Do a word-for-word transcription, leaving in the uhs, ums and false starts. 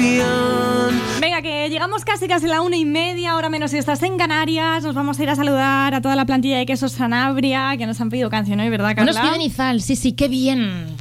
confían. Venga, que llegamos casi casi a la una y media, hora menos si estás en Canarias. Nos vamos a ir a saludar a toda la plantilla de Quesos Sanabria que nos han pedido canción hoy, ¿verdad, Carla? Nos piden Izal, sí, sí, qué bien.